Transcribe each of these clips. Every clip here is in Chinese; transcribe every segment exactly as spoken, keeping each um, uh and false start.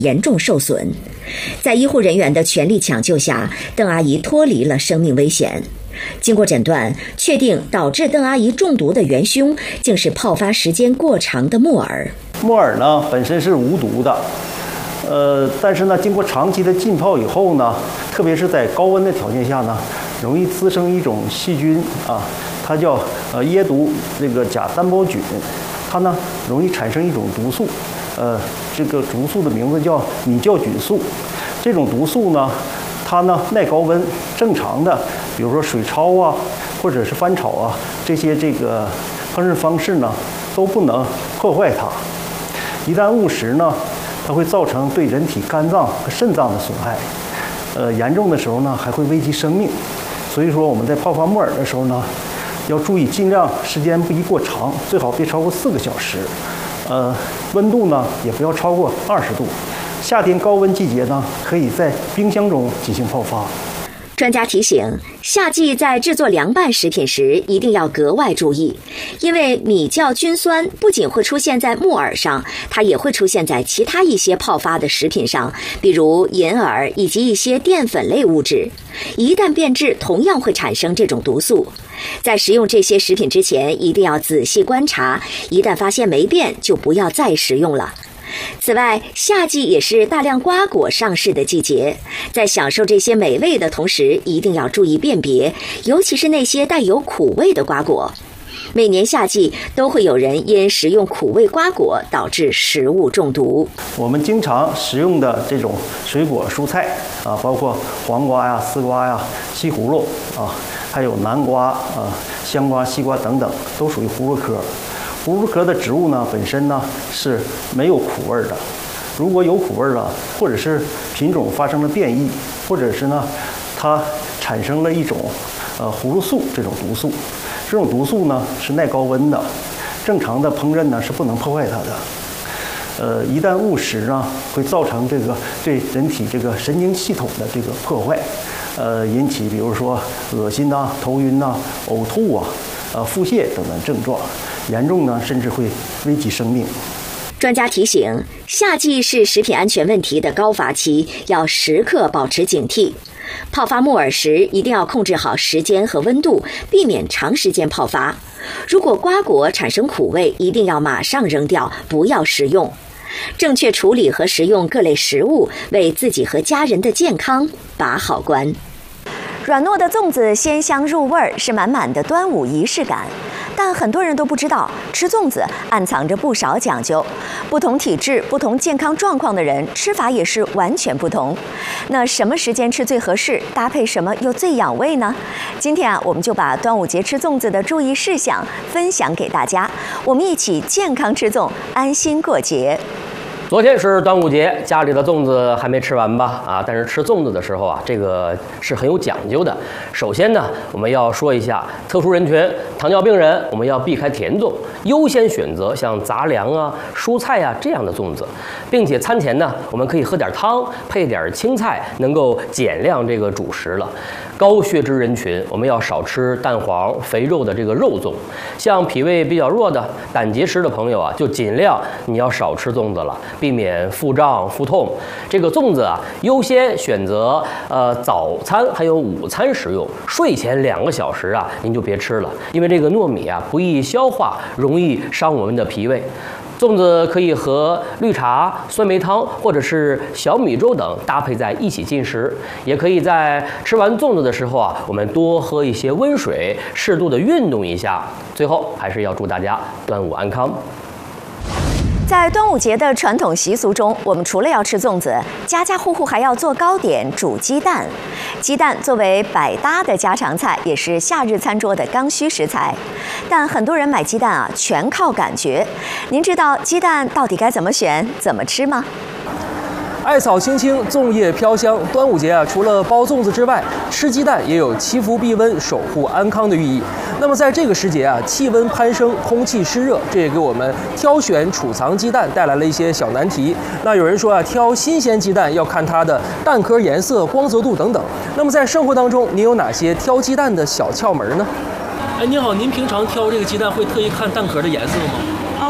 严重受损。在医护人员的全力抢救下，邓阿姨脱离了生命危险。经过诊断，确定导致邓阿姨中毒的元凶竟是泡发时间过长的木耳。 木耳呢本身是无毒的，呃，但是呢，经过长期的浸泡以后呢，特别是在高温的条件下呢，容易滋生一种细菌啊，它叫呃椰毒这个假单胞菌，它呢容易产生一种毒素，呃，这个毒素的名字叫拟酵菌素。这种毒素呢，它呢耐高温，正常的，比如说水焯啊，或者是翻炒啊，这些这个烹饪方式呢，都不能破坏它。一旦误食呢，它会造成对人体肝脏和肾脏的损害，呃，严重的时候呢，还会危及生命。所以说我们在泡发木耳的时候呢，要注意尽量时间不宜过长，最好别超过四个小时，呃，温度呢也不要超过二十度。夏天高温季节呢，可以在冰箱中进行泡发。 专家提醒，夏季在制作凉拌食品时一定要格外注意，因为米酵菌酸不仅会出现在木耳上，它也会出现在其他一些泡发的食品上，比如银耳以及一些淀粉类物质。一旦变质，同样会产生这种毒素。在食用这些食品之前，一定要仔细观察，一旦发现没变，就不要再食用了。此外，夏季也是大量瓜果上市的季节，在享受这些美味的同时，一定要注意辨别，尤其是那些带有苦味的瓜果。每年夏季都会有人因食用苦味瓜果导致食物中毒。 我们经常食用的这种水果蔬菜啊，包括黄瓜呀、丝瓜呀、西葫芦啊，还有南瓜啊、香瓜、西瓜等等，都属于葫芦科。葫芦科的植物呢，本身呢是没有苦味的。如果有苦味了，或者是品种发生了变异，或者是呢它产生了一种呃葫芦素这种毒素，这种毒素呢是耐高温的，正常的烹饪呢是不能破坏它的。呃，一旦误食呢，会造成这个对人体这个神经系统的这个破坏，呃，引起比如说恶心呐、头晕呐、呕吐啊、呃腹泻等等症状。严重呢，甚至会危及生命。 专家提醒，夏季是食品安全问题的高发期，要时刻保持警惕。泡发木耳时，一定要控制好时间和温度，避免长时间泡发。如果瓜果产生苦味，一定要马上扔掉，不要食用。正确处理和食用各类食物，为自己和家人的健康把好关。软糯的粽子鲜香入味，是满满的端午仪式感。但很多人都不知道，吃粽子暗藏着不少讲究。不同体质、不同健康状况的人，吃法也是完全不同。那什么时间吃最合适？搭配什么又最养胃呢？今天啊，我们就把端午节吃粽子的注意事项分享给大家，我们一起健康吃粽，安心过节。 昨天是端午节，家里的粽子还没吃完吧？啊，但是吃粽子的时候啊，这个是很有讲究的。首先呢，我们要说一下特殊人群，糖尿病人，我们要避开甜粽，优先选择像杂粮啊、蔬菜啊这样的粽子，并且餐前呢，我们可以喝点汤，配点青菜，能够减量这个主食了。高血脂人群，我们要少吃蛋黄、肥肉的这个肉粽。像脾胃比较弱的、胆结石的朋友啊，就尽量你要少吃粽子了。避免腹胀、腹痛。这个粽子啊，优先选择呃早餐还有午餐食用，睡前两个小时啊，您就别吃了，因为这个糯米啊不易消化，容易伤我们的脾胃。粽子可以和绿茶、酸梅汤或者是小米粥等搭配在一起进食，也可以在吃完粽子的时候啊，我们多喝一些温水，适度的运动一下。最后还是要祝大家端午安康。 在端午节的传统习俗中，我们除了要吃粽子，家家户户还要做糕点、煮鸡蛋。鸡蛋作为百搭的家常菜，也是夏日餐桌的刚需食材。但很多人买鸡蛋啊，全靠感觉。您知道鸡蛋到底该怎么选、怎么吃吗？ 艾草青青，粽叶飘香。端午节啊，除了包粽子之外，吃鸡蛋也有祈福避瘟、守护安康的寓意。那么在这个时节啊，气温攀升，空气湿热，这也给我们挑选储藏鸡蛋带来了一些小难题。那有人说啊，挑新鲜鸡蛋要看它的蛋壳颜色、光泽度等等。那么在生活当中，您有哪些挑鸡蛋的小窍门呢？ 哎，您好，您平常挑这个鸡蛋会特意看蛋壳的颜色吗？ 啊，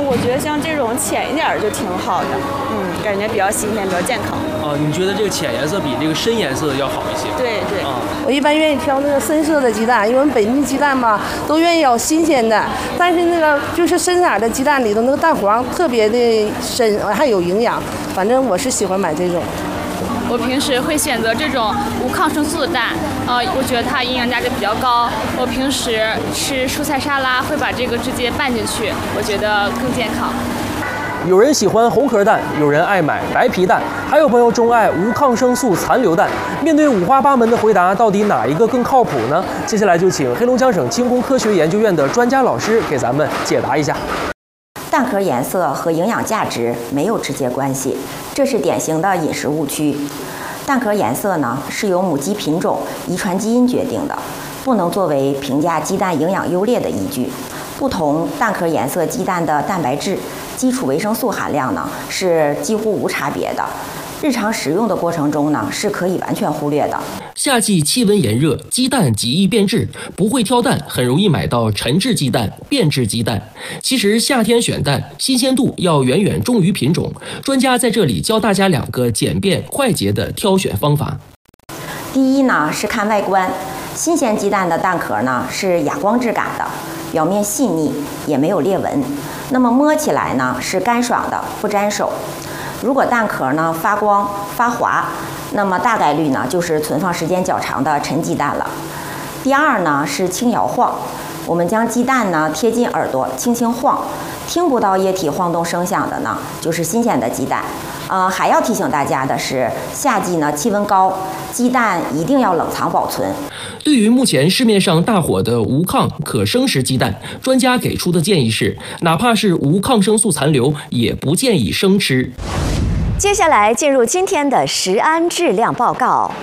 我觉得像这种浅一点就挺好的，嗯，感觉比较新鲜，比较健康。 啊，你觉得这个浅颜色比这个深颜色要好一些？ 对对。 啊， 我一般愿意挑那个深色的鸡蛋，因为我们北京鸡蛋嘛都愿意有新鲜的，但是那个就是深色的鸡蛋里头那个蛋黄特别的深，还有营养。反正我是喜欢买这种。 我平时会选择这种无抗生素的蛋，呃，我觉得它营养价值比较高。我平时吃蔬菜沙拉会把这个直接拌进去，我觉得更健康。 有人喜欢红壳蛋，有人爱买白皮蛋，还有朋友钟爱无抗生素残留蛋。面对五花八门的回答，到底哪一个更靠谱呢？接下来就请黑龙江省轻工科学研究院的专家老师给咱们解答一下。 蛋壳颜色和营养价值没有直接关系，这是典型的饮食误区。蛋壳颜色呢是由母鸡品种、遗传基因决定的，不能作为评价鸡蛋营养优劣的依据。不同蛋壳颜色鸡蛋的蛋白质、基础维生素含量呢是几乎无差别的。日常食用的过程中呢，是可以完全忽略的。 夏季气温炎热，鸡蛋极易变质，不会挑蛋很容易买到陈质鸡蛋、变质鸡蛋。其实夏天选蛋，新鲜度要远远重于品种。专家在这里教大家两个简便快捷的挑选方法。 第一呢是看外观，新鲜鸡蛋的蛋壳呢是哑光质感的，表面细腻，也没有裂纹。那么摸起来呢是干爽的，不粘手。如果蛋壳呢发光发滑，那么大概率呢就是存放时间较长的陈鸡蛋了。第二呢是轻摇晃，我们将鸡蛋呢贴近耳朵轻轻晃，听不到液体晃动声响的呢就是新鲜的鸡蛋。呃，还要提醒大家的是，夏季呢气温高，鸡蛋一定要冷藏保存。 对于目前市面上大火的无抗可生食鸡蛋，专家给出的建议是，哪怕是无抗生素残留，也不建议生吃。 接下来进入今天的食安质量报告。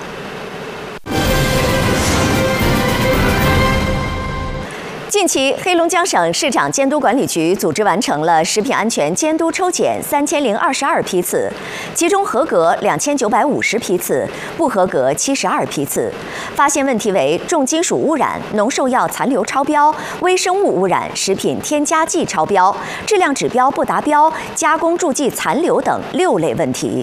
近期，黑龙江省市场监督管理局组织完成了食品安全监督抽检三千零二十二批次，其中合格两千九百五十批次，不合格七十二批次。发现问题为重金属污染、农兽药残留超标、微生物污染、食品添加剂超标、质量指标不达标、加工助剂残留等六类问题。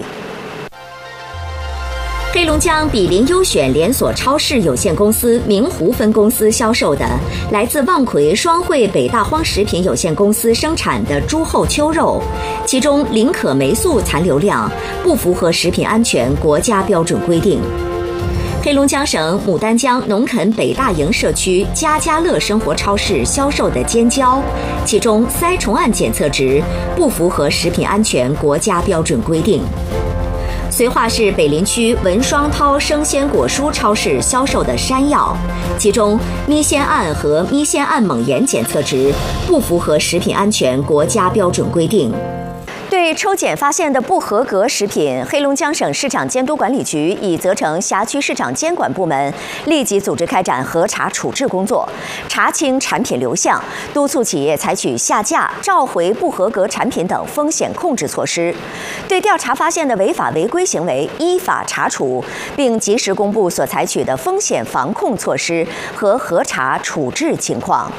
黑龙江比邻优选连锁超市有限公司明湖分公司销售的来自望奎双汇北大荒食品有限公司生产的猪后丘肉，其中磷可霉素残留量不符合食品安全国家标准规定。黑龙江省牡丹江农垦北大营社区家家乐生活超市销售的尖椒，其中腮虫胺检测值不符合食品安全国家标准规定。绥化市北林区文双涛生鲜果蔬超市销售的山药，其中咪酰胺和咪酰胺锰盐检测值不符合食品安全国家标准规定。对抽检发现的不合格食品，黑龙江省市场监督管理局已责成辖区市场监管部门立即组织开展核查处置工作，查清产品流向，督促企业采取下架、召回不合格产品等风险控制措施，对调查发现的违法违规行为依法查处，并及时公布所采取的风险防控措施和核查处置情况。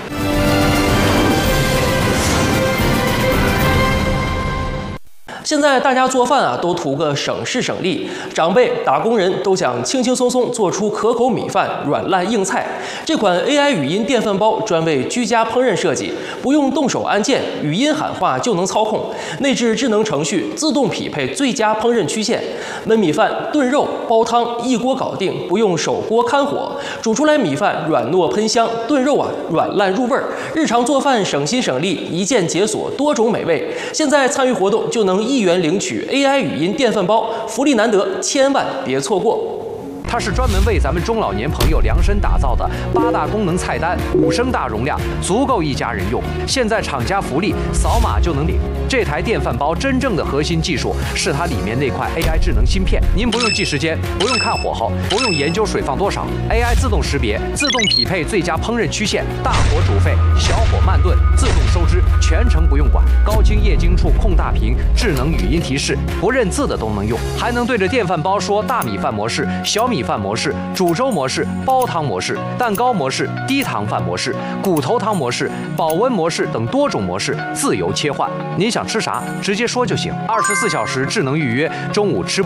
现在大家做饭啊，都图个省事省力，长辈、打工人都想轻轻松松做出可口米饭、软烂硬菜。这款 A I 语音电饭煲专为居家烹饪设计，不用动手按键，语音喊话就能操控，内置智能程序，自动匹配最佳烹饪曲线，焖米饭、炖肉、煲汤一锅搞定，不用手锅看火，煮出来米饭软糯喷香，炖肉啊软烂入味儿。日常做饭省心省力，一键解锁多种美味。现在参与活动就能一元领取 A I 语音电饭煲，福利难得，千万别错过。 它是专门为咱们中老年朋友量身打造的八大功能菜单，五升大容量，足够一家人用。现在厂家福利，扫码就能领。这台电饭煲真正的核心技术是它里面那块 A I 智能芯片，您不用记时间，不用看火候，不用研究水放多少 ，A I 自动识别，自动匹配最佳烹饪曲线，大火煮沸，小火慢炖，自动收汁，全程不用管。高清液晶触控大屏，智能语音提示，不认字的都能用，还能对着电饭煲说大米饭模式、小米米饭模式、煮粥模式、煲汤模式、蛋糕模式、低糖饭模式、骨头汤模式、保温模式等多种模式自由切换。您想吃啥，直接说就行。二十四小时智能预约，中午吃不